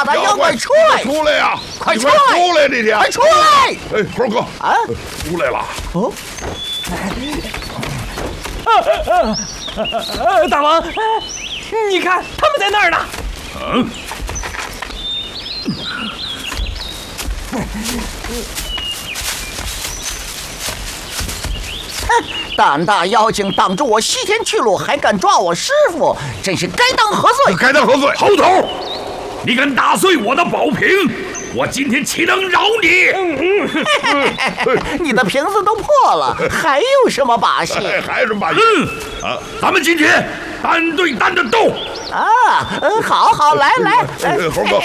大的妖怪出来！ 出来呀！ 快出来！ 出来，这天！ 快出来！ 哎，猴哥啊， 出来了！ 哦， 大王，你看他们在那儿呢。 嗯。 胆大妖精挡住我西天去路，还敢抓我师傅，真是该当何罪？ 该当何罪？ 猴头，你敢打碎我的宝瓶，我今天岂能饶你？ 你的瓶子都破了，还有什么把戏？ 还有什么把戏？ 咱们今天单对单的斗。 好，来， 猴哥，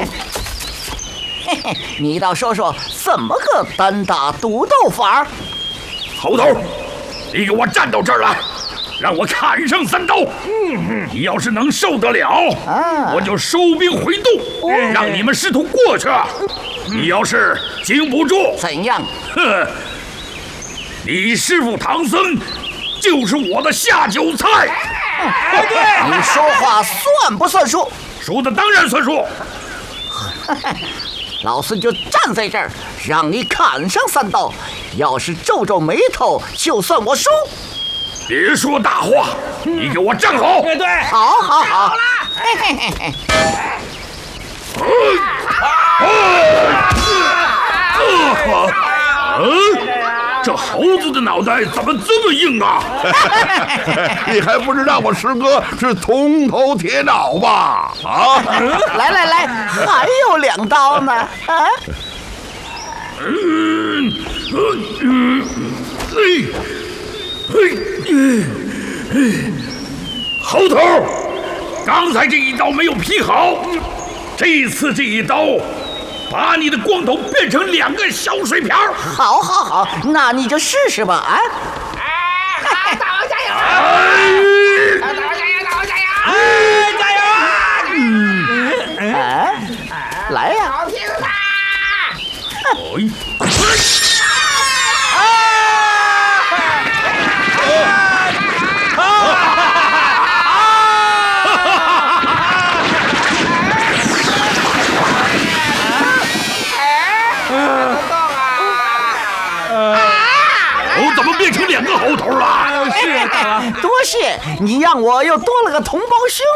你倒说说怎么个单打独斗法？ 猴头，你给我站到这儿来，让我砍上3刀。你要是能受得了，我就收兵回洞，让你们师徒过去。你要是经不住， 怎样？ 哼，你师傅唐僧就是我的下酒菜。 对，你说话算不算数？ 说的当然算数。 老孙就站在这儿，让你砍上3刀。要是皱皱眉头，就算我输。 别说大话，你给我站好。 对， 好。 好了。 这猴子的脑袋怎么这么硬啊？ 你还不知道我师哥是铜头铁脑吧？啊！ 来，还有2刀呢。啊！ 猴头，刚才这一刀没有劈好，这次这一刀把你的光头变成2个小水瓢。 好，那你就试试吧。啊！ 大王加油！大王加油！加油啊！ 来呀！ 好听他！ 我怎么变成2个猴头了？ 是啊，大王， 多谢你让我又多了个同胞兄